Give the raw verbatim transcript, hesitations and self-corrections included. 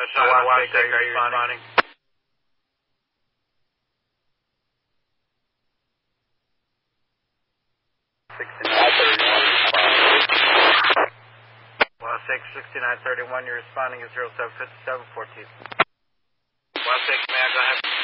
Washington, are you responding? sixty-nine thirty-one responding. Well, six sixty-nine thirty-one, you're responding at zero seven fifty-seven fourteen. Well, six, may I go ahead?